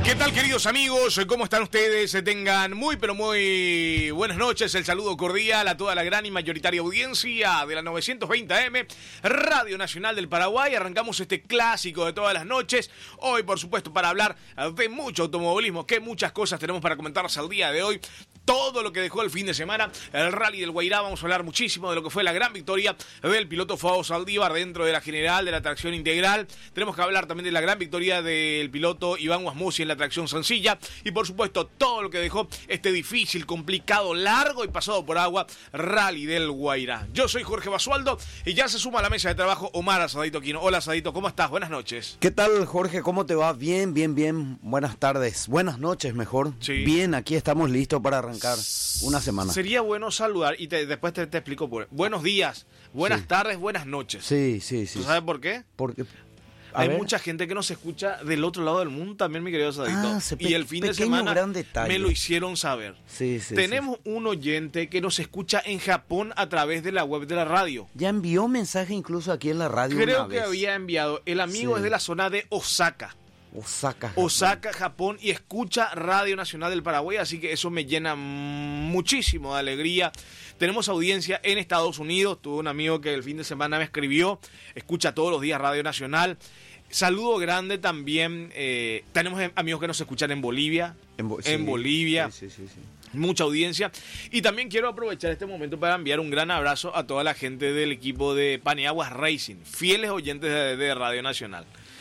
¿Qué tal, queridos amigos? ¿Cómo están ustedes? Tengan muy, pero muy buenas noches. El saludo cordial a toda la gran y mayoritaria audiencia de la 920 AM, Radio Nacional del Paraguay. Arrancamos este clásico de todas las noches. Hoy, por supuesto, para hablar de mucho automovilismo, que muchas cosas tenemos para comentarles al día de hoy. Todo lo que dejó el fin de semana, el Rally del Guairá. Vamos a hablar muchísimo de lo que fue la gran victoria del piloto Fabo Saldívar dentro de la general de la tracción integral. Tenemos que hablar también de la gran victoria del piloto Iván Guasmusi en la tracción sencilla. Y por supuesto, todo lo que dejó este difícil, complicado, largo y pasado por agua Rally del Guairá. Yo soy Jorge Basualdo y ya se suma a la mesa de trabajo Omar Asadito Quino. Hola, Asadito, ¿cómo estás? Buenas noches. ¿Qué tal, Jorge? ¿Cómo te va? Bien, bien, bien. Buenas tardes. Buenas noches, mejor. Sí. Bien, aquí estamos listos para arrancar una semana. Sería bueno saludar y después te explico por qué. Buenos días, buenas tardes, buenas noches. Sí, sí, sí. ¿Tú sabes por qué? Porque hay mucha gente que nos escucha del otro lado del mundo también, mi querido Asadito. Y el fin de semana me lo hicieron saber. Sí, sí. Tenemos un oyente que nos escucha en Japón a través de la web de la radio. Ya envió mensaje incluso aquí en la radio. Creo que había enviado. El amigo es de la zona de Osaka. Osaka, Japón, y escucha Radio Nacional del Paraguay, así que eso me llena muchísimo de alegría. Tenemos audiencia en Estados Unidos. Tuve un amigo que el fin de semana me escribió, escucha todos los días Radio Nacional. Saludo grande también. Tenemos amigos que nos escuchan en Bolivia. En Bolivia. Sí. Mucha audiencia. Y también quiero aprovechar este momento para enviar un gran abrazo a toda la gente del equipo de Paniaguas Racing, fieles oyentes de Radio Nacional.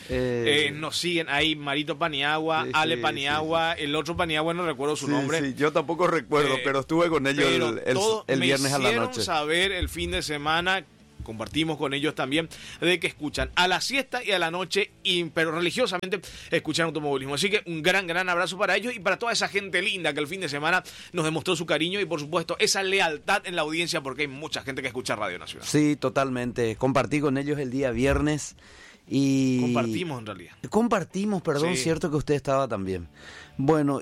Nos siguen ahí Marito Paniagua, Ale Paniagua, el otro Paniagua no recuerdo su nombre. Sí, yo tampoco recuerdo, pero estuve con ellos el viernes a la noche. Me hicieron saber el fin de semana, compartimos con ellos también, de que escuchan a la siesta y a la noche, pero religiosamente escuchan automovilismo. Así que un gran abrazo para ellos y para toda esa gente linda que el fin de semana nos demostró su cariño y por supuesto esa lealtad en la audiencia, porque hay mucha gente que escucha Radio Nacional. Sí, totalmente. Compartí con ellos el día viernes. Y compartimos en realidad. Sí. Cierto que usted estaba también. Bueno,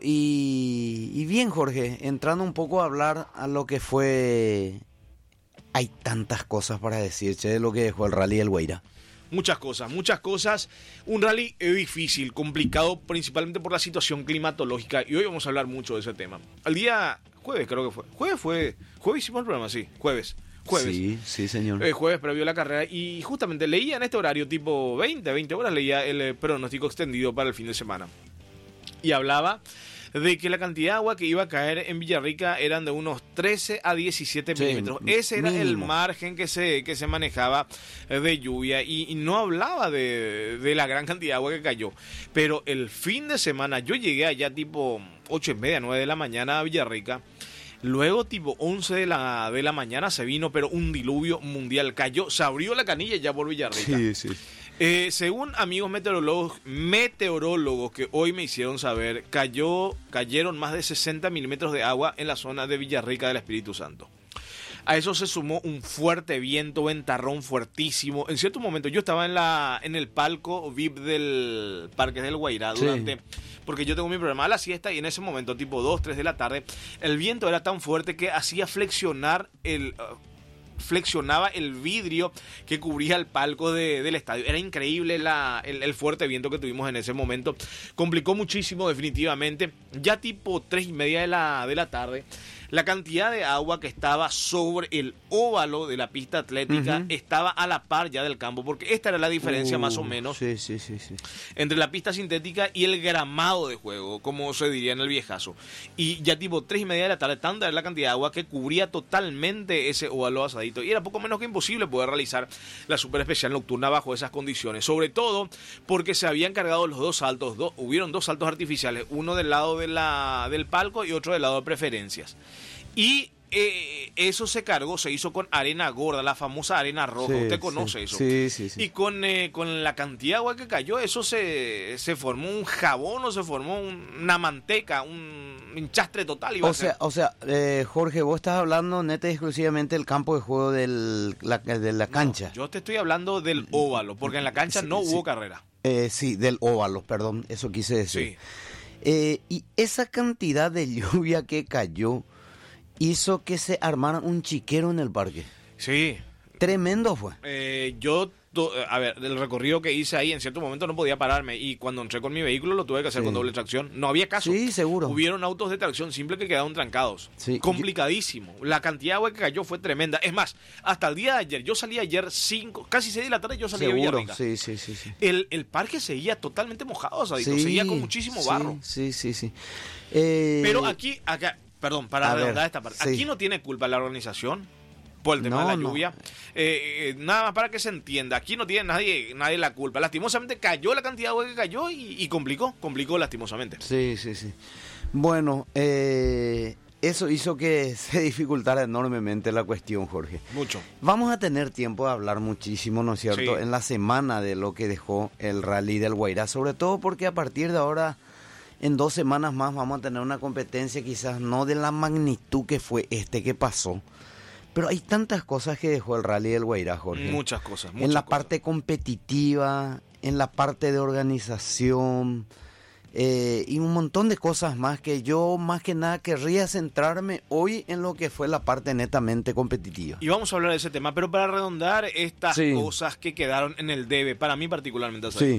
y bien, Jorge, entrando un poco a hablar a lo que fue. Hay tantas cosas para decir, de lo que dejó el Rally del Guairá. Muchas cosas. Un rally difícil, complicado, principalmente por la situación climatológica. Y hoy vamos a hablar mucho de ese tema. El día jueves, creo que fue. Jueves hicimos el programa, sí, jueves. Sí, señor. Jueves previo a la carrera y justamente leía en este horario tipo 20 horas, leía el pronóstico extendido para el fin de semana. Y hablaba de que la cantidad de agua que iba a caer en Villarrica eran de unos 13 a 17 milímetros. Ese era el margen que se manejaba de lluvia y no hablaba de la gran cantidad de agua que cayó. Pero el fin de semana yo llegué allá tipo 8:30, 9 de la mañana a Villarrica. Luego, tipo 11 de la mañana se vino, pero un diluvio mundial. Cayó, se abrió la canilla ya por Villarrica. Sí. Según amigos meteorólogos que hoy me hicieron saber, cayeron más de 60 milímetros de agua en la zona de Villarrica del Espíritu Santo. A eso se sumó un fuerte viento, ventarrón fuertísimo. En cierto momento yo estaba en el palco VIP del Parque del Guairá porque yo tengo mi programa a la siesta y en ese momento, tipo 2, 3 de la tarde, el viento era tan fuerte que hacía flexionaba el vidrio que cubría el palco del estadio. Era increíble el fuerte viento que tuvimos en ese momento. Complicó muchísimo definitivamente. Ya tipo 3:30 de la tarde, la cantidad de agua que estaba sobre el óvalo de la pista atlética estaba a la par ya del campo, porque esta era la diferencia más o menos entre la pista sintética y el gramado de juego, como se diría en el viejazo. Y ya tipo 3:30 de la tarde, tanta era la cantidad de agua que cubría totalmente ese óvalo Asadito, y era poco menos que imposible poder realizar la super especial nocturna bajo esas condiciones, sobre todo porque se habían cargado los dos saltos, hubieron dos saltos artificiales, uno del lado del palco y otro del lado de preferencias. Y eso se hizo con arena gorda, la famosa arena roja. Usted conoce eso. Sí. Y con la cantidad de agua que cayó, eso se formó un jabón o se formó una manteca, un enchastre total. O sea, Jorge, vos estás hablando neta y exclusivamente del campo de juego de la cancha. No, yo te estoy hablando del óvalo, porque en la cancha no hubo carrera. Sí, del óvalo, perdón, eso quise decir. Y esa cantidad de lluvia que cayó hizo que se armara un chiquero en el parque. Sí. Tremendo fue. Yo A ver, el recorrido que hice ahí, en cierto momento no podía pararme. Y cuando entré con mi vehículo lo tuve que hacer con doble tracción. No había caso. Sí, seguro. Hubieron autos de tracción simple que quedaron trancados. Sí. Complicadísimo. La cantidad de agua que cayó fue tremenda. Es más, hasta el día de ayer, yo salí ayer casi 6 de la tarde, yo salí de Villarrica. Sí. El parque seguía totalmente mojado, Sadito. Seguía con muchísimo barro. Sí. Pero acá, perdón, para redondar esta parte. Sí. Aquí no tiene culpa la organización por el tema de la lluvia. Nada más para que se entienda. Aquí no tiene nadie la culpa. Lastimosamente cayó la cantidad de agua que cayó y complicó lastimosamente. Sí. Bueno, eso hizo que se dificultara enormemente la cuestión, Jorge. Mucho. Vamos a tener tiempo de hablar muchísimo, ¿no es cierto?, Sí. en la semana de lo que dejó el Rally del Guairá, sobre todo porque a partir de ahora, en 2 semanas más, vamos a tener una competencia quizás no de la magnitud que fue que pasó, pero hay tantas cosas que dejó el Rally del Guairá, Jorge. Muchas cosas. En la parte competitiva, en la parte de organización, y un montón de cosas más que yo más que nada querría centrarme hoy en lo que fue la parte netamente competitiva. Y vamos a hablar de ese tema, pero para redondar estas Sí. cosas que quedaron en el debe, para mí particularmente. Sí.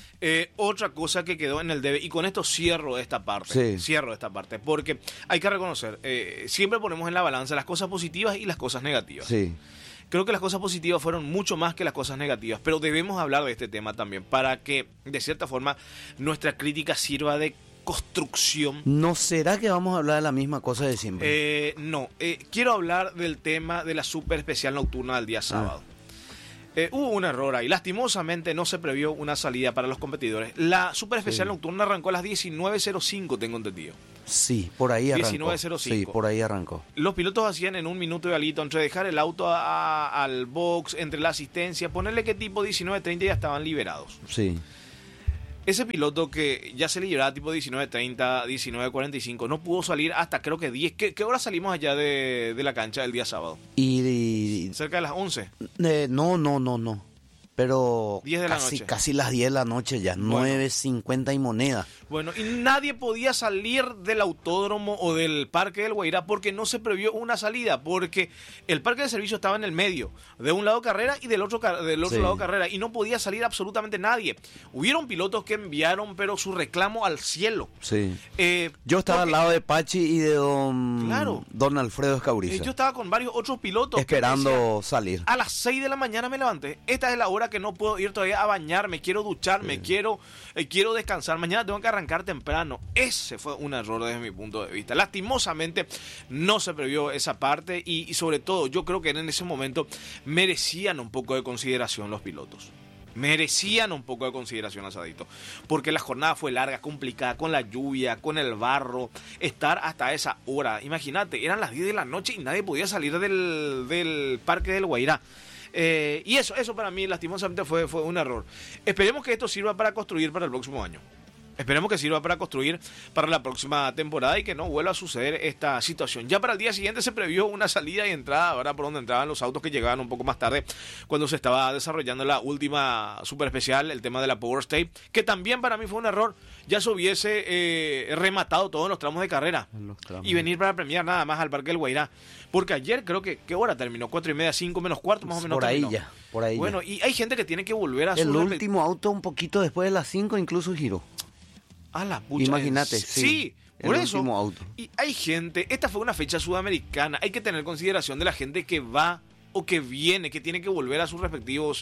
Otra cosa que quedó en el debe, y con esto cierro esta parte, porque hay que reconocer, siempre ponemos en la balanza las cosas positivas y las cosas negativas. Sí. Creo que las cosas positivas fueron mucho más que las cosas negativas, pero debemos hablar de este tema también para que, de cierta forma, nuestra crítica sirva de construcción. ¿No será que vamos a hablar de la misma cosa de siempre? No, quiero hablar del tema de la super especial nocturna del día sábado. Hubo un error ahí. Lastimosamente no se previó una salida para los competidores. La super especial nocturna arrancó a las 19:05, tengo entendido. Sí, por ahí arrancó. 19:05. Sí, por ahí arrancó. Los pilotos hacían en 1 minuto y alito entre dejar el auto al box, entre la asistencia, ponerle que tipo 19:30 ya estaban liberados. Sí. Ese piloto que ya se liberaba tipo 19:30, 19:45, no pudo salir hasta creo que 10. ¿Qué hora salimos allá de la cancha el día sábado? Cerca de las 11. No. Pero 10 de la noche. Casi las 10 de la noche ya, 9:50 y moneda. Bueno, y nadie podía salir del autódromo o del parque del Guairá porque no se previó una salida, porque el parque de servicio estaba en el medio, de un lado carrera y del otro lado carrera, y no podía salir absolutamente nadie. Hubieron pilotos que enviaron pero su reclamo al cielo. Sí. Yo estaba al lado de Pachi y de Claro. don Alfredo Escauriza. Yo estaba con varios otros pilotos esperando que decían, salir. a las 6 de la mañana me levanté. Esta es la hora que no puedo ir todavía a bañarme, quiero ducharme, quiero descansar. Mañana tengo que arrancar temprano. Ese fue un error desde mi punto de vista. Lastimosamente no se previó esa parte y sobre todo yo creo que en ese momento merecían un poco de consideración los pilotos. Merecían un poco de consideración, Asadito, porque la jornada fue larga, complicada, con la lluvia, con el barro, estar hasta esa hora. Imagínate, eran las 10 de la noche y nadie podía salir del parque del Guairá. Y eso para mí lastimosamente fue un error. Esperemos que esto sirva para construir para el próximo año. Esperemos que sirva para construir para la próxima temporada y que no vuelva a suceder esta situación. Ya para el día siguiente se previó una salida y entrada, ¿verdad?, por donde entraban los autos que llegaban un poco más tarde, cuando se estaba desarrollando la última super especial, el tema de la Power Stage, que también para mí fue un error. Ya se hubiese rematado todos los tramos de carrera y venir para premiar nada más al Parque del Guairá. Porque ayer creo que, ¿qué hora terminó? 4:30, 5 menos cuarto, más o menos. Por ahí terminó. ya, por ahí. Bueno, y hay gente que tiene que volver a el último auto un poquito después de las 5 incluso giró. A la pucha. Imagínate, sí. Por el eso. Último auto. Y hay gente, esta fue una fecha sudamericana, hay que tener consideración de la gente que va o que viene, que tiene que volver a sus respectivos,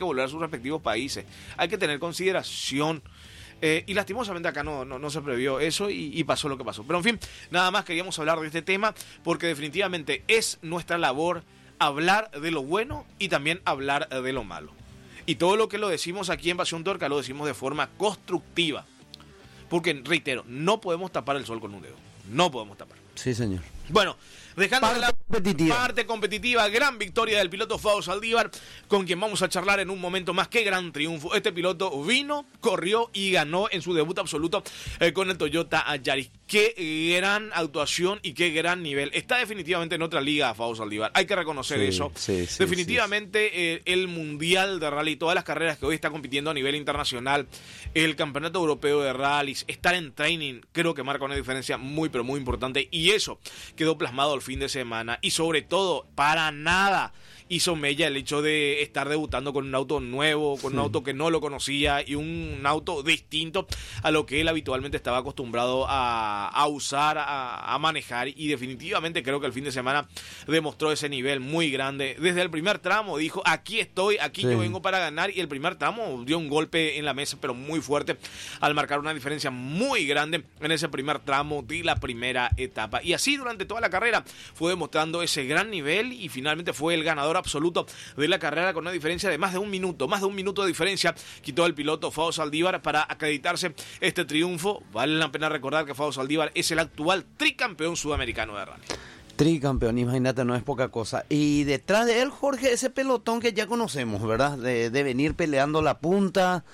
países. Hay que tener consideración. Y lastimosamente acá no se previó eso y pasó lo que pasó. Pero en fin, nada más queríamos hablar de este tema porque definitivamente es nuestra labor hablar de lo bueno y también hablar de lo malo. Y todo lo que lo decimos aquí en Pasión Torca lo decimos de forma constructiva. Porque, reitero, no podemos tapar el sol con un dedo. No podemos tapar. Sí, señor. Bueno, dejando parte la competitiva. parte competitiva, gran victoria del piloto Fausto Saldívar, con quien vamos a charlar en un momento más. Qué gran triunfo. Este piloto vino, corrió y ganó en su debut absoluto con el Toyota Yaris. Qué gran actuación y qué gran nivel. Está definitivamente en otra liga Fausto Saldívar. Hay que reconocer eso. Sí, definitivamente el Mundial de Rally, todas las carreras que hoy está compitiendo a nivel internacional, el Campeonato Europeo de Rallys, estar en training, creo que marca una diferencia muy, pero muy importante. Y eso quedó plasmado el fin de semana. Y sobre todo, para nada hizo mella el hecho de estar debutando con un auto nuevo, con un auto que no lo conocía y un auto distinto a lo que él habitualmente estaba acostumbrado a usar, a manejar, y definitivamente creo que el fin de semana demostró ese nivel muy grande. Desde el primer tramo dijo, aquí estoy, aquí yo vengo para ganar, y el primer tramo dio un golpe en la mesa pero muy fuerte al marcar una diferencia muy grande en ese primer tramo de la primera etapa, y así durante toda la carrera fue demostrando ese gran nivel y finalmente fue el ganador absoluto de la carrera con una diferencia de más de un minuto de diferencia quitó el piloto Fausto Saldívar para acreditarse este triunfo. Vale la pena recordar que Fausto Saldívar es el actual tricampeón sudamericano de rally. Tricampeón, imagínate, no es poca cosa. Y detrás de él, Jorge, ese pelotón que ya conocemos, ¿verdad? De venir peleando la punta.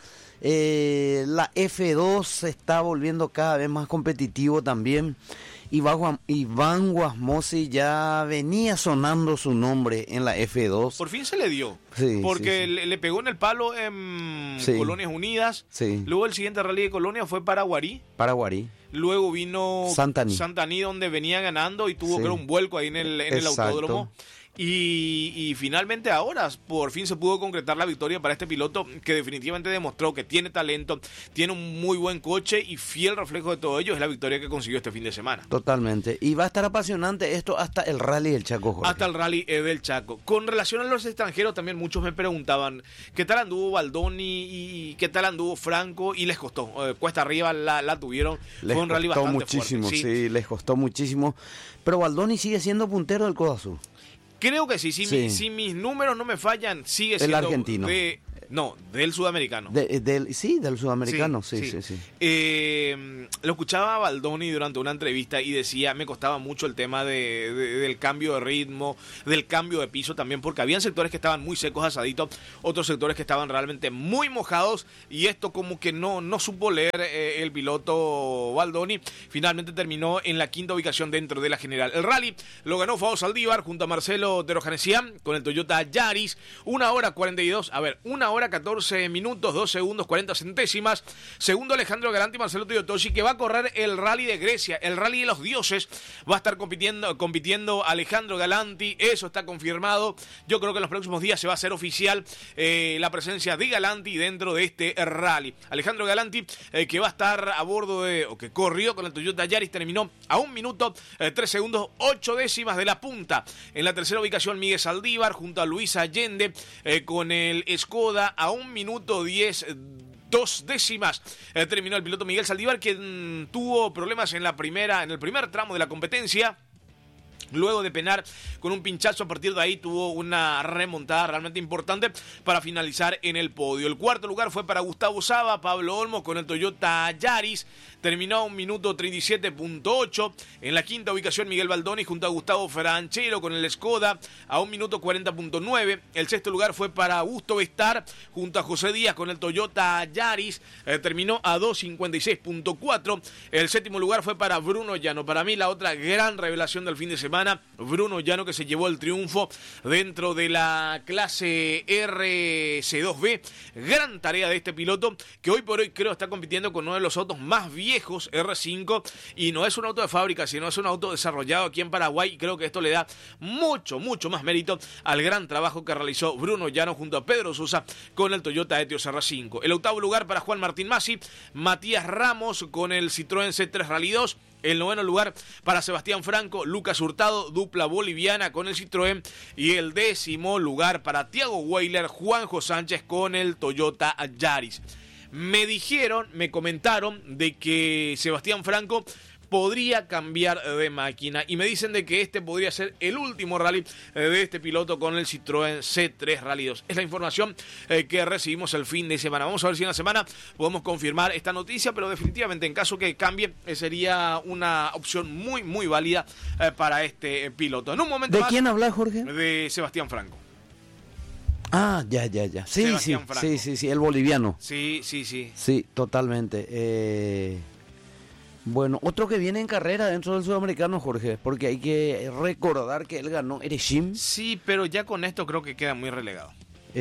La F2 se está volviendo cada vez más competitivo también. Iván Guasmosi ya venía sonando su nombre en la F2. Por fin se le dio, sí, porque sí, sí. Le pegó en el palo en Colonias Unidas. Sí. Luego el siguiente rally de Colonia fue para Guarí. Luego vino Santaní, donde venía ganando y tuvo creo un vuelco ahí en el autódromo. Y finalmente ahora por fin se pudo concretar la victoria para este piloto que definitivamente demostró que tiene talento, tiene un muy buen coche, y fiel reflejo de todo ello es la victoria que consiguió este fin de semana. Totalmente. Y va a estar apasionante esto hasta el Rally del Chaco, Jorge. Hasta el Rally del Chaco. Con relación a los extranjeros también muchos me preguntaban qué tal anduvo Baldoni y qué tal anduvo Franco, y les costó. Cuesta arriba la tuvieron. Fue un rally bastante muchísimo, fuerte. Sí, les costó muchísimo. Pero Baldoni sigue siendo puntero del Codo Azul. Creo que sí, si mis números no me fallan, sigue siendo el argentino. Del sudamericano. Del sudamericano, sí. Lo escuchaba a Baldoni durante una entrevista y decía, me costaba mucho el tema del cambio de ritmo, del cambio de piso también, porque habían sectores que estaban muy secos, asaditos, otros sectores que estaban realmente muy mojados, y esto como que no supo leer el piloto Baldoni. Finalmente terminó en la quinta ubicación dentro de la general. El rally lo ganó Fausto Saldívar junto a Marcelo Terojanesian con el Toyota Yaris, 1 hora 14 minutos, 2 segundos, 40 centésimas. Segundo, Alejandro Galanti y Marcelo Toyotoshi, que va a correr el Rally de Grecia, el Rally de los Dioses. Va a estar compitiendo Alejandro Galanti, eso está confirmado. Yo creo que en los próximos días se va a hacer oficial la presencia de Galanti dentro de este rally. Alejandro Galanti, que va a estar a bordo que corrió con el Toyota Yaris, terminó a 1 minuto, 3 segundos, 8 décimas de la punta. En la tercera ubicación, Miguel Saldívar junto a Luis Allende con el Skoda a 1 minuto 10 2 décimas. Terminó el piloto Miguel Saldívar, quien tuvo problemas en el primer tramo de la competencia. Luego de penar con un pinchazo, a partir de ahí tuvo una remontada realmente importante para finalizar en el podio. El cuarto lugar fue para Gustavo Saba, Pablo Olmos con el Toyota Yaris, terminó a 1 minuto 37.8. En la quinta ubicación, Miguel Baldoni junto a Gustavo Franchero con el Skoda a 1 minuto 40.9. El sexto lugar fue para Augusto Bestar junto a José Díaz con el Toyota Yaris, terminó a 2.56.4. El séptimo lugar fue para Bruno Llano, para mí la otra gran revelación del fin de semana. Bruno Llano, que se llevó el triunfo dentro de la clase RC2B. Gran tarea de este piloto, que hoy por hoy creo está compitiendo con uno de los autos más viejos, R5, y no es un auto de fábrica, sino es un auto desarrollado aquí en Paraguay, y creo que esto le da mucho más mérito al gran trabajo que realizó Bruno Llano junto a Pedro Sosa con el Toyota Etios R5. El octavo lugar para Juan Martín Masi, Matías Ramos con el Citroën C3 Rally 2. El noveno lugar para Sebastián Franco, Lucas Hurtado, dupla boliviana con el Citroën. Y el décimo lugar para Tiago Weiler, Juanjo Sánchez con el Toyota Yaris. Me comentaron de que Sebastián Franco podría cambiar de máquina, y me dicen de que este podría ser el último rally de este piloto con el Citroën C3 Rally 2. Es la información que recibimos el fin de semana. Vamos a ver si en la semana podemos confirmar esta noticia, pero definitivamente en caso que cambie sería una opción muy válida para este piloto. En un momento ¿De más, quién habla, Jorge? De Sebastián Franco. Ah, ya. Sí, el boliviano. Sí. Sí, totalmente. Bueno, otro que viene en carrera dentro del sudamericano, Jorge, porque hay que recordar que él ganó Erechim. Sí, pero ya con esto creo que queda muy relegado.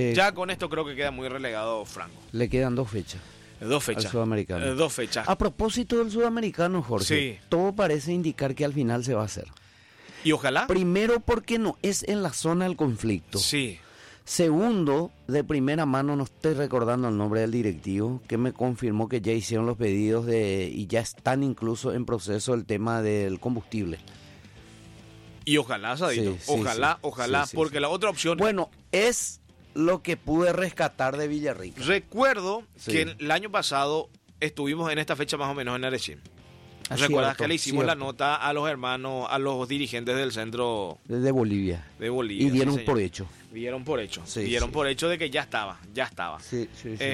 Franco. Le quedan 2 fechas. 2 fechas. Al sudamericano. 2 fechas. A propósito del sudamericano, Jorge, todo parece indicar que al final se va a hacer. Y ojalá. Primero, porque no es en la zona del conflicto. Sí. Segundo, de primera mano, no estoy recordando el nombre del directivo, que me confirmó que ya hicieron los pedidos y ya están incluso en proceso el tema del combustible. Y ojalá, Sadito, ojalá, porque la otra opción... Bueno, es lo que pude rescatar de Villarrica. Recuerdo que el año pasado estuvimos en esta fecha más o menos en Arechín. ¿Recuerdas que le hicimos la nota a los hermanos, a los dirigentes del centro de Bolivia? De Bolivia. Y dieron por hecho. Dieron por hecho. Dieron por hecho de que ya estaba. Sí.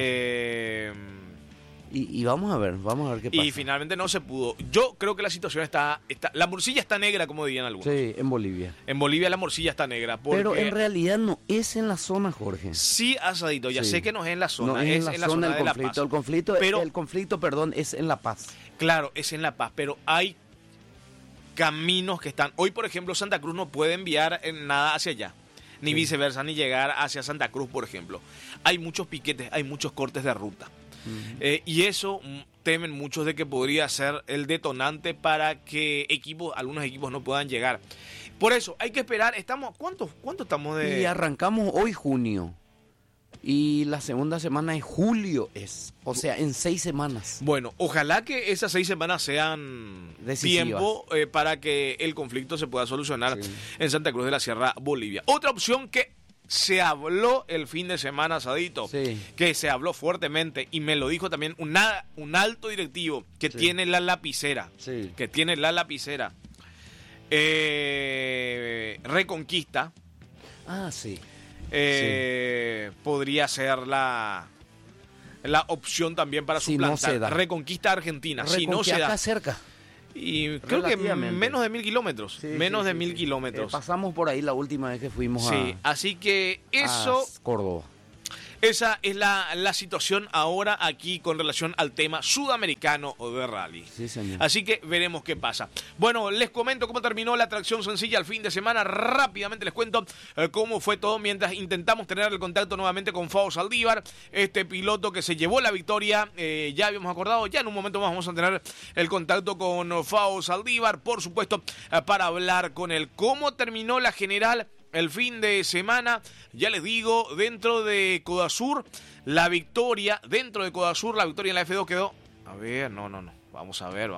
Y vamos a ver qué pasa. Y finalmente no se pudo. Yo creo que la situación está la morcilla está negra, como dirían algunos. Sí, en Bolivia. En Bolivia la morcilla está negra. Pero en realidad no es en la zona, Jorge. Sí, Asadito, ya sé que no es en la zona. No es en la zona del conflicto. El conflicto, es en La Paz. Claro, es en La Paz, pero hay caminos que están... Hoy, por ejemplo, Santa Cruz no puede enviar nada hacia allá. Ni viceversa, ni llegar hacia Santa Cruz, por ejemplo. Hay muchos piquetes, hay muchos cortes de ruta. Y eso temen muchos de que podría ser el detonante para que algunos equipos no puedan llegar. Por eso hay que esperar. ¿Cuánto estamos de...? Y arrancamos hoy junio. Y la segunda semana de julio o sea, en 6 semanas. Bueno, ojalá que esas 6 semanas sean decisivas. Tiempo para que el conflicto se pueda solucionar en Santa Cruz de la Sierra, Bolivia. Otra opción que se habló el fin de semana, Sadito, que se habló fuertemente, y me lo dijo también un alto directivo que tiene la lapicera, Reconquista. Podría ser la opción también para suplantar. No Reconquista Argentina. Si no se da. Está cerca. Y creo que menos de 1.000 kilómetros. Menos de 1.000 kilómetros. Pasamos por ahí la última vez que fuimos así que eso... a Córdoba. Esa es la situación ahora aquí con relación al tema sudamericano de rally. Sí, señor. Así que veremos qué pasa. Bueno, les comento cómo terminó la atracción sencilla el fin de semana. Rápidamente les cuento cómo fue todo mientras intentamos tener el contacto nuevamente con Fao Saldívar, este piloto que se llevó la victoria. Ya habíamos acordado, ya en un momento más vamos a tener el contacto con Fao Saldívar, por supuesto, para hablar con él. ¿Cómo terminó la general el fin de semana? Ya les digo, dentro de Codasur, la victoria en la F2 quedó... A ver, no. Vamos a ver.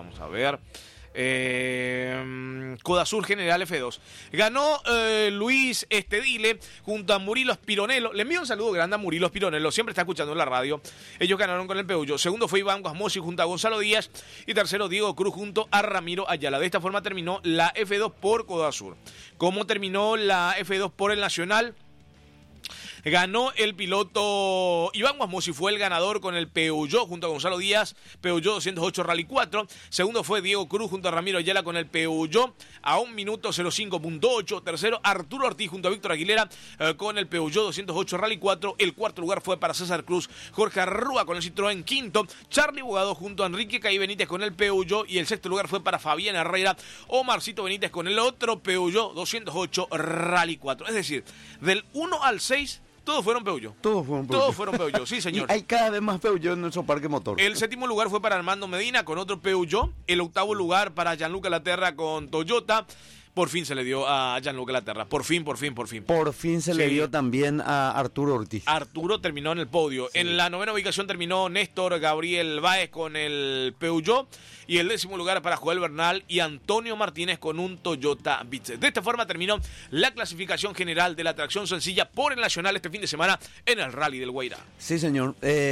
Codasur General F2. Ganó Luis Estedile junto a Murilo Spironello. Le envío un saludo grande a Murilo Spironello, siempre está escuchando en la radio. Ellos ganaron con el Peugeot. Segundo fue Iván Guasmosi junto a Gonzalo Díaz. Y tercero, Diego Cruz junto a Ramiro Ayala. De esta forma terminó la F2 por Codasur. ¿Cómo terminó la F2 por el Nacional? Ganó el piloto Iván Guasmosi, fue el ganador con el Peugeot junto a Gonzalo Díaz, Peugeot 208 Rally 4. Segundo fue Diego Cruz junto a Ramiro Ayala con el Peugeot a 1 minuto 05.8. Tercero, Arturo Ortiz junto a Víctor Aguilera con el Peugeot 208 Rally 4. El cuarto lugar fue para César Cruz, Jorge Arrúa con el Citroën. Quinto, Charlie Bogado junto a Enrique Caí Benítez con el Peugeot. Y el sexto lugar fue para Fabián Herrera, Omarcito Benítez con el otro Peugeot 208 Rally 4. Es decir, del 1 al 6... Todos fueron Peugeot, sí, señor. Y hay cada vez más Peugeot en nuestro parque motor. El séptimo lugar fue para Armando Medina con otro Peugeot. El octavo lugar para Gianluca Laterra con Toyota. Por fin se le dio a Gianluca Laterra. Por fin. Por fin se le dio también a Arturo Ortiz. Arturo terminó en el podio. Sí. En la novena ubicación terminó Néstor Gabriel Báez con el Peugeot. Y el décimo lugar para Joel Bernal y Antonio Martínez con un Toyota Vitz. De esta forma terminó la clasificación general de la tracción sencilla por el Nacional este fin de semana en el Rally del Guairá. Sí, señor.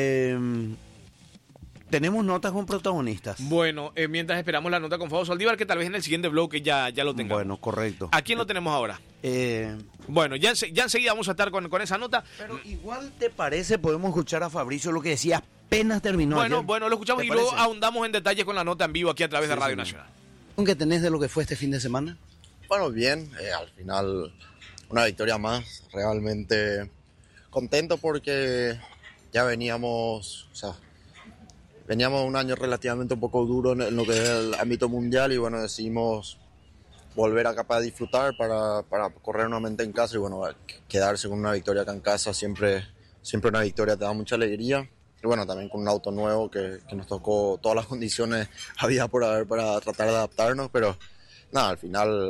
Tenemos notas con protagonistas. Bueno, mientras esperamos la nota con Fabo Saldívar, que tal vez en el siguiente bloque ya lo tengamos. Bueno, correcto. ¿A quién lo tenemos ahora? Bueno, ya enseguida vamos a estar con esa nota. Pero igual, ¿te parece? Podemos escuchar a Fabricio lo que decía apenas terminó ayer. Bueno, lo escuchamos y luego ahondamos en detalles con la nota en vivo aquí a través de Radio Nacional. ¿Qué tenés de lo que fue este fin de semana? Bueno, bien. Al final, una victoria más. Realmente contento porque ya veníamos un año relativamente un poco duro en lo que es el ámbito mundial y bueno, decidimos volver acá para disfrutar, para correr nuevamente en casa y bueno, quedarse con una victoria acá en casa, siempre una victoria te da mucha alegría. Y bueno, también con un auto nuevo que nos tocó todas las condiciones había por haber para tratar de adaptarnos, pero nada, al final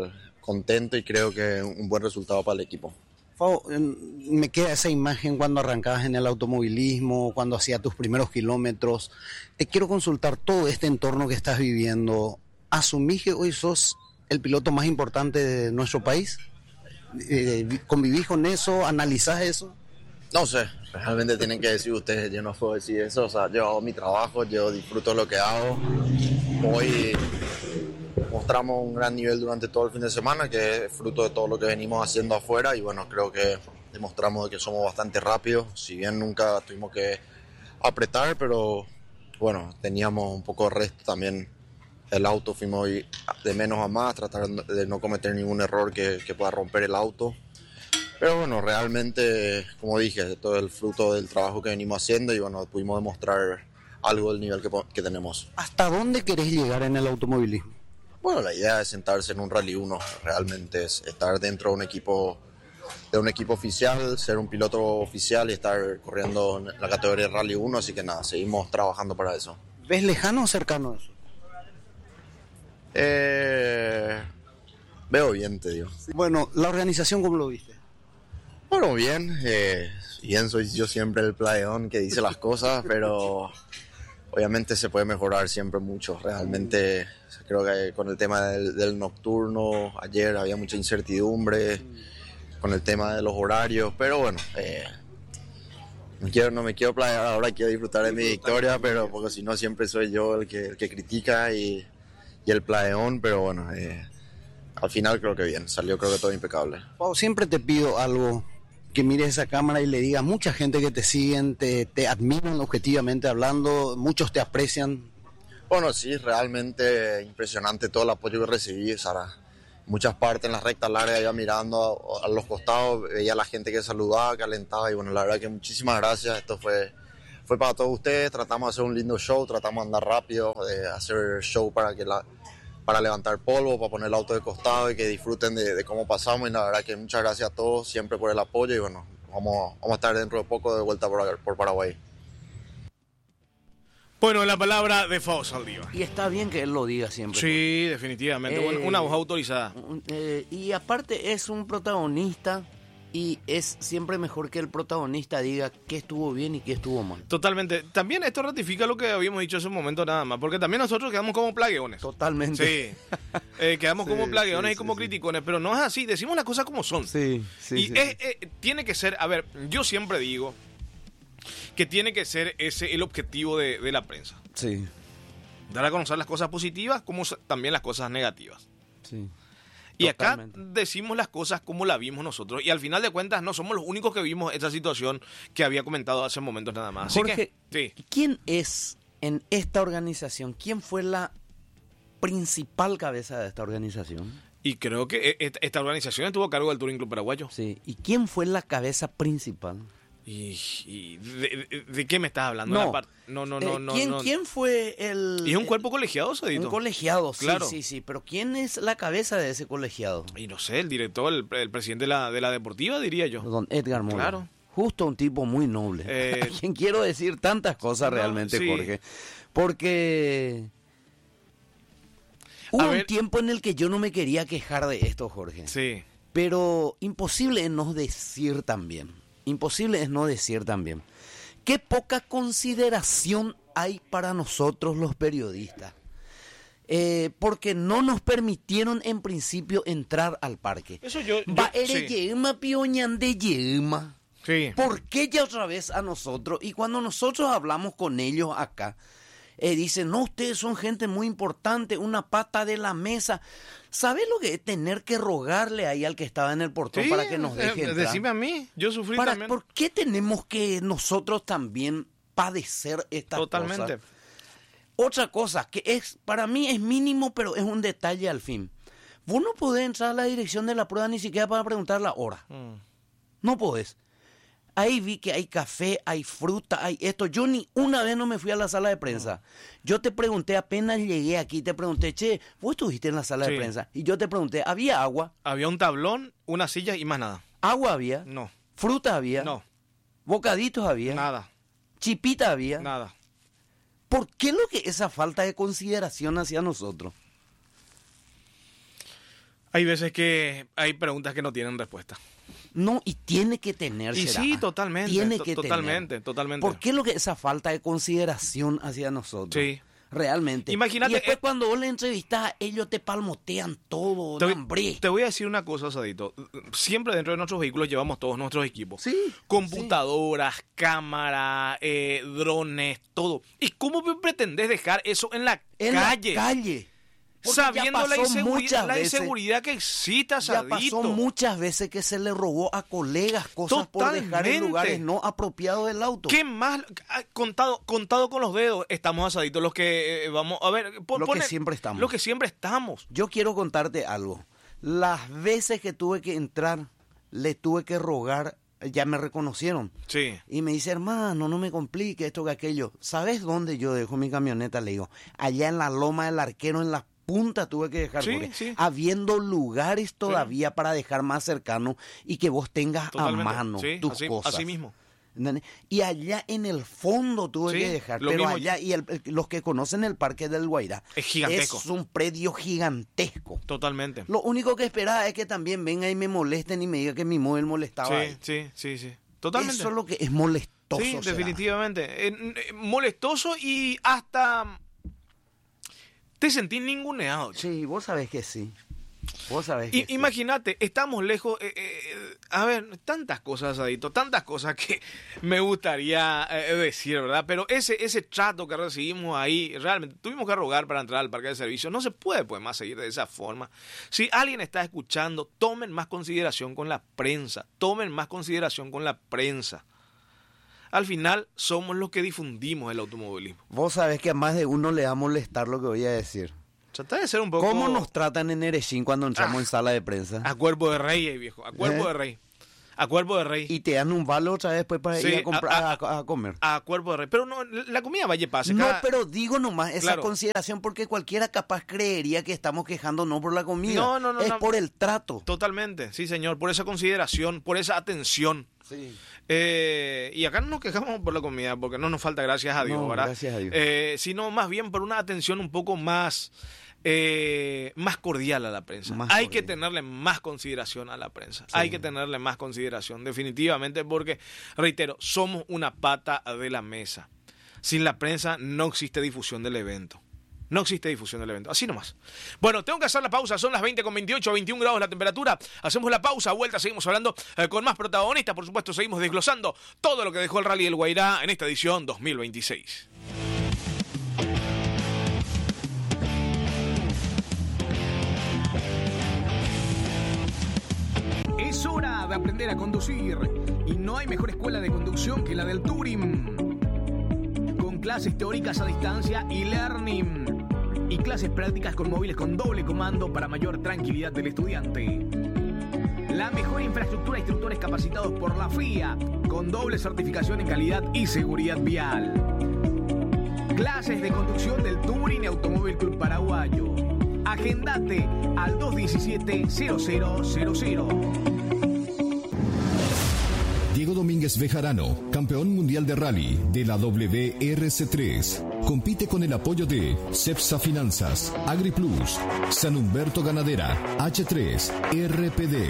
contento y creo que un buen resultado para el equipo. Fau, me queda esa imagen cuando arrancabas en el automovilismo, cuando hacías tus primeros kilómetros. Te quiero consultar todo este entorno que estás viviendo. ¿Asumís que hoy sos el piloto más importante de nuestro país? ¿Convivís con eso? ¿Analizás eso? No sé, realmente tienen que decir ustedes, yo no puedo decir eso. O sea, yo hago mi trabajo, yo disfruto lo que hago. Hoy mostramos un gran nivel durante todo el fin de semana, que es fruto de todo lo que venimos haciendo afuera, y bueno, creo que demostramos que somos bastante rápidos, si bien nunca tuvimos que apretar, pero bueno, teníamos un poco de resto también. El auto fuimos de menos a más, tratar de no cometer ningún error que pueda romper el auto. Pero bueno, realmente, como dije, todo el fruto del trabajo que venimos haciendo, y bueno, pudimos demostrar algo del nivel que tenemos. ¿Hasta dónde querés llegar en el automovilismo? Bueno, la idea es sentarse en un Rally 1, realmente es estar dentro de un equipo oficial, ser un piloto oficial y estar corriendo en la categoría Rally 1, así que nada, seguimos trabajando para eso. ¿Ves lejano o cercano eso? Veo bien, te digo. Bueno, ¿la organización cómo lo viste? Bueno, bien, soy yo siempre el playón que dice las cosas, pero obviamente se puede mejorar siempre mucho. Realmente creo que con el tema del nocturno, ayer había mucha incertidumbre con el tema de los horarios, pero bueno, no me quiero playar ahora, quiero disfrutar de mi victoria, pero porque si no siempre soy yo el que critica y el playón, pero bueno, al final creo que bien, salió creo que todo impecable. Pau, siempre te pido algo, que mires esa cámara y le digas, mucha gente que te siguen, te admiran objetivamente hablando, muchos te aprecian. Bueno, sí, realmente impresionante todo el apoyo que recibí, Sara. Muchas partes en las rectas largas, iba mirando a los costados, veía a la gente que saludaba, que alentaba, y bueno, la verdad que muchísimas gracias. Esto fue para todos ustedes. Tratamos de hacer un lindo show, tratamos de andar rápido, de hacer show para levantar polvo, para poner el auto de costado y que disfruten de cómo pasamos. Y la verdad que muchas gracias a todos siempre por el apoyo, y bueno, vamos a estar dentro de poco de vuelta por Paraguay. Bueno, la palabra de Fau Saldívar. Y está bien que él lo diga siempre. Sí, definitivamente. Una voz autorizada. Y aparte es un protagonista, y es siempre mejor que el protagonista diga qué estuvo bien y qué estuvo mal. Totalmente. También esto ratifica lo que habíamos dicho hace un momento nada más, porque también nosotros quedamos como plagueones. Totalmente. Sí. Quedamos como plagueones y como criticones, pero no es así. Decimos las cosas como son. Sí. Tiene que ser, a ver, yo siempre digo que tiene que ser ese el objetivo de la prensa. Sí. Dar a conocer las cosas positivas como también las cosas negativas. Sí. Y Totalmente. acá decimos las cosas como las vimos nosotros. Y al final de cuentas no somos los únicos que vimos esa situación que había comentado hace momentos nada más. Así Jorge, que, sí. ¿Quién es en esta organización? ¿Quién fue la principal cabeza de esta organización? Y creo que esta organización estuvo a cargo del Touring Club Paraguayo. Sí. ¿Y quién fue la cabeza principal? ¿Y de qué me estás hablando? No. ¿Quién fue el...? Y es un cuerpo colegiado, Cedito. Un colegiado, claro. Sí. Pero ¿quién es la cabeza de ese colegiado? Y no sé, el director, el presidente de la deportiva, diría yo. Don Edgar Mola. Claro. Justo un tipo muy noble. A quien quiero decir tantas cosas realmente, sí. Jorge. Porque... Hubo un tiempo en el que yo no me quería quejar de esto, Jorge. Sí. Pero imposible es no decir también. Qué poca consideración hay para nosotros los periodistas. Porque no nos permitieron en principio entrar al parque. Eso yo yema pioñan de yema. Sí. ¿Por qué ya otra vez a nosotros? Y cuando nosotros hablamos con ellos acá, dicen, no, ustedes son gente muy importante, una pata de la mesa. ¿Sabes lo que es tener que rogarle ahí al que estaba en el portón para que nos deje entrar? Decime a mí, yo sufrí también. ¿Por qué tenemos que nosotros también padecer estas cosas? Totalmente. Otra cosa, que para mí es mínimo, pero es un detalle al fin. Vos no podés entrar a la dirección de la prueba ni siquiera para preguntar la hora. No podés. Ahí vi que hay café, hay fruta, hay esto. Yo ni una vez no me fui a la sala de prensa. Yo te pregunté, apenas llegué aquí, te pregunté, che, vos estuviste en la sala de prensa. Y yo te pregunté, ¿había agua? Había un tablón, una silla y más nada. ¿Agua había? No. ¿Fruta había? No. ¿Bocaditos había? Nada. ¿Chipita había? Nada. ¿Por qué esa falta de consideración hacia nosotros? Hay veces que hay preguntas que no tienen respuesta. No, y tiene que tener. Y sí, totalmente. Tiene que totalmente, tener. totalmente. ¿Por qué esa falta de consideración hacia nosotros? Sí. Realmente. Imagínate. Y después cuando vos le entrevistás, ellos te palmotean todo, te voy a decir una cosa, Sadito. Siempre dentro de nuestros vehículos llevamos todos nuestros equipos. Sí. Computadoras, cámaras, drones, todo. ¿Y cómo pretendés dejar eso en la calle? La calle. Porque sabiendo la inseguridad que existe, Sadito. Ya pasó muchas veces que se le robó a colegas cosas por dejar en lugares no apropiados del auto. ¿Qué más? Contado con los dedos estamos, Asaditos, los que vamos a ver. Que siempre estamos. Lo que siempre estamos. Yo quiero contarte algo. Las veces que tuve que entrar, le tuve que rogar, ya me reconocieron. Sí. Y me dice, hermano, no me complique esto que aquello. ¿Sabes dónde yo dejo mi camioneta? Le digo, allá en la Loma del Arquero, en la punta tuve que dejar, sí. habiendo lugares todavía para dejar más cercano y que vos tengas totalmente a mano tus cosas. Así mismo. ¿Entendés? Y allá en el fondo tuve que dejar, pero allá, y los que conocen el Parque del Guairá, es gigantesco. Es un predio gigantesco. Totalmente. Lo único que esperaba es que también venga y me molesten y me diga que mi móvil molestaba. Sí. Totalmente. Eso es lo que es molestoso. Sí, definitivamente. Molestoso y hasta te sentís ninguneado. Sí, vos sabés que sí. Vos sabés que imagínate, estamos lejos. A ver, tantas cosas, Adito, tantas cosas que me gustaría decir, ¿verdad? Pero ese trato que recibimos ahí, realmente tuvimos que rogar para entrar al parque de servicio. No se puede pues más seguir de esa forma. Si alguien está escuchando, tomen más consideración con la prensa. Tomen más consideración con la prensa. Al final, somos los que difundimos el automovilismo. Vos sabés que a más de uno le va a molestar lo que voy a decir. Trata de ser un poco... ¿Cómo nos tratan en Erechín cuando entramos en sala de prensa? A cuerpo de rey, viejo. A cuerpo de rey. A cuerpo de rey. Y te dan un valo otra vez después para ir a comprar, a comer. A cuerpo de rey. Pero no, la comida vaya pase. No, pero digo nomás esa consideración porque cualquiera capaz creería que estamos quejando no por la comida. No. Es por el trato. Totalmente, sí señor. Por esa consideración, por esa atención. Sí. Y acá no nos quejamos por la comida porque no nos falta, gracias a Dios, ¿verdad? Gracias a Dios. Sino más bien por una atención un poco más cordial a la prensa. Hay que tenerle más consideración a la prensa. Sí. Hay que tenerle más consideración, definitivamente, porque, reitero, somos una pata de la mesa. Sin la prensa no existe difusión del evento. No existe difusión del evento. Así nomás. Bueno, tengo que hacer la pausa. Son las 20:28, 21 grados la temperatura. Hacemos la pausa, vuelta, seguimos hablando con más protagonistas. Por supuesto, seguimos desglosando todo lo que dejó el Rally del Guairá en esta edición 2026. Es hora de aprender a conducir. Y no hay mejor escuela de conducción que la del Turing. Con clases teóricas a distancia y learning. Y clases prácticas con móviles con doble comando para mayor tranquilidad del estudiante. La mejor infraestructura, instructores capacitados por la FIA, con doble certificación en calidad y seguridad vial. Clases de conducción del Turing Automóvil Club Paraguayo. Agendate al 217-0000. Diego Domínguez Bejarano, campeón mundial de rally de la WRC3. Compite con el apoyo de Cepsa Finanzas, AgriPlus, San Humberto Ganadera, H3, RPD.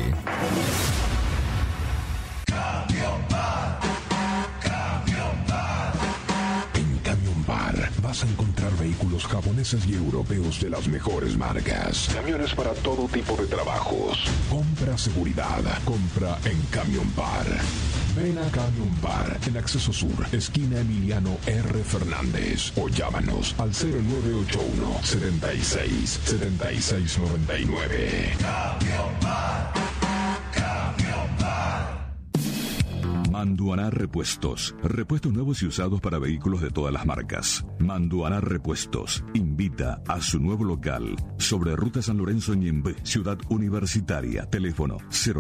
En Camión Bar vas a encontrar vehículos japoneses y europeos de las mejores marcas. Camiones para todo tipo de trabajos. Compra seguridad. Compra en Camión Bar. Ven a Camión Bar en Acceso Sur, esquina Emiliano R. Fernández. O llámanos al 0981 76 76 99. Camión Bar. Camión Bar. Manduaná Repuestos. Repuestos nuevos y usados para vehículos de todas las marcas. Manduaná Repuestos invita a su nuevo local sobre Ruta San Lorenzo Ñembe, Ciudad Universitaria. Teléfono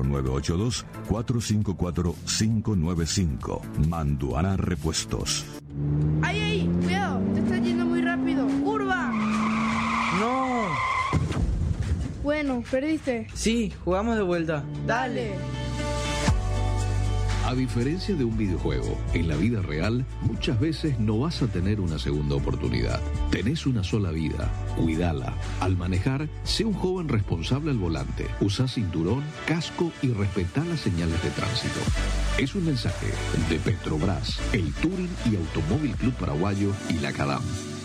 0982-454-595. Manduaná Repuestos. ¡Ay! ¡Cuidado! Te estás yendo muy rápido. ¡Curva! ¡No! Bueno, perdiste. Sí, jugamos de vuelta. Dale. A diferencia de un videojuego, en la vida real muchas veces no vas a tener una segunda oportunidad. Tenés una sola vida, cuídala. Al manejar, sé un joven responsable al volante. Usa cinturón, casco y respetá las señales de tránsito. Es un mensaje de Petrobras, el Touring y Automóvil Club Paraguayo y la CADAM.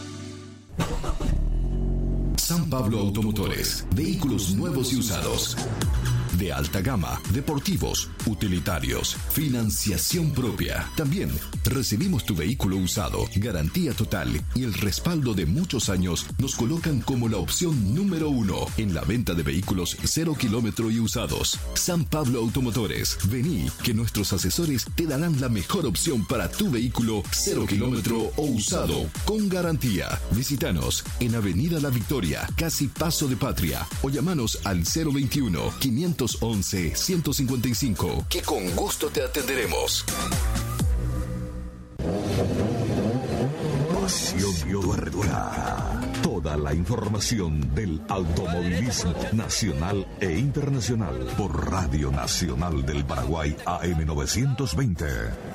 San Pablo Automotores, vehículos nuevos y usados. De alta gama, deportivos, utilitarios, financiación propia. También recibimos tu vehículo usado, garantía total y el respaldo de muchos años nos colocan como la opción número 1 en la venta de vehículos 0 kilómetro y usados. San Pablo Automotores, vení que nuestros asesores te darán la mejor opción para tu vehículo 0 kilómetro o usado con garantía. Visítanos en Avenida La Victoria, casi Paso de Patria, o llamanos al 021-511-155, que con gusto te atenderemos. Pasión Tuerca. Toda la información del automovilismo nacional e internacional por Radio Nacional del Paraguay AM 920.